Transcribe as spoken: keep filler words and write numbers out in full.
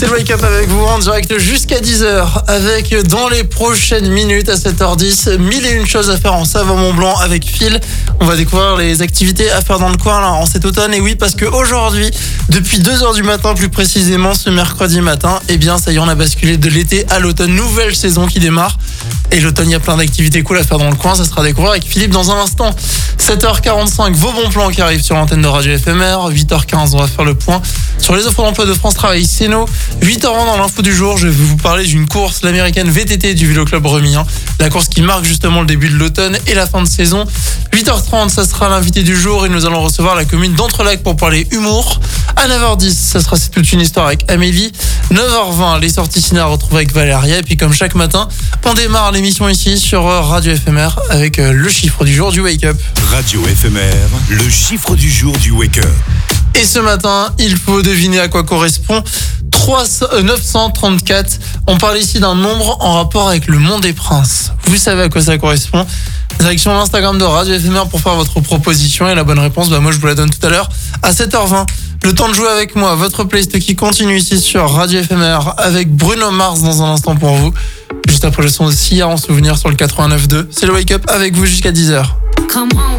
C'est le Wake Up avec vous en direct jusqu'à dix heures avec dans les prochaines minutes à sept heures dix, mille et une choses à faire en Savoie-Mont-Blanc avec Phil. On va découvrir les activités à faire dans le coin là, en cet automne. Et oui, parce qu'aujourd'hui, depuis deux heures du matin plus précisément, ce mercredi matin, eh bien ça y est, on a basculé de l'été à l'automne. Nouvelle saison qui démarre. Et l'automne, il y a plein d'activités cool à faire dans le coin. Ça sera à découvrir avec Philippe dans un instant. sept heures quarante-cinq, vos bons plans qui arrivent sur l'antenne de Radio F M R. huit heures quinze, on va faire le point sur les offres d'emploi de France Travail Ceno. huit heures vingt dans l'info du jour, je vais vous parler d'une course, l'américaine V T T du Vélo Club Remien. La course qui marque justement le début de l'automne et la fin de saison. huit heures trente, ça sera l'invité du jour et nous allons recevoir la commune d'Entrelacs pour parler humour. À neuf heures dix, ça sera C'est toute une histoire avec Amélie. neuf heures vingt, les sorties ciné à retrouver avec Valéria. Et puis comme chaque matin, on démarre l'émission ici sur Radio F M R avec le chiffre du jour du Wake Up. Radio F M R, le chiffre du jour du Wake Up. Et ce matin, il faut deviner à quoi correspond neuf cent trente-quatre. On parle ici d'un nombre en rapport avec le Mont des Princes. Vous savez à quoi ça correspond? Direction l'Instagram de Radio F M R pour faire votre proposition. Et la bonne réponse, bah moi je vous la donne tout à l'heure à sept heures vingt. Le temps de jouer avec moi, votre playlist qui continue ici sur Radio F M R avec Bruno Mars dans un instant pour vous. Juste après le son de Sia en souvenir sur le quatre-vingt-neuf point deux. C'est le Wake Up avec vous jusqu'à dix heures. Come on.